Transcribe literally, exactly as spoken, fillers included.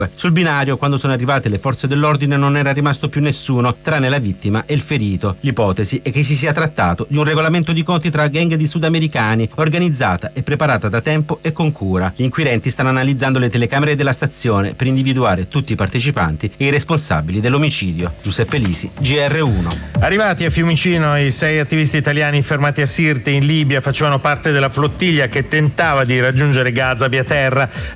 Sul binario, quando sono arrivate le forze dell'ordine, non era rimasto più nessuno, tranne la vittima e il ferito. L'ipotesi è che si sia trattato di un regolamento di conti tra gang di sudamericani, organizzata e preparata da tempo e con cura. Gli inquirenti stanno analizzando le telecamere della stazione per individuare tutti i partecipanti e i responsabili dell'omicidio. Giuseppe Lisi, G R uno. Arrivati a Fiumicino, i sei attivisti italiani fermati a Sirte in Libia facevano parte della flottiglia che tentava di raggiungere Gaza via terra.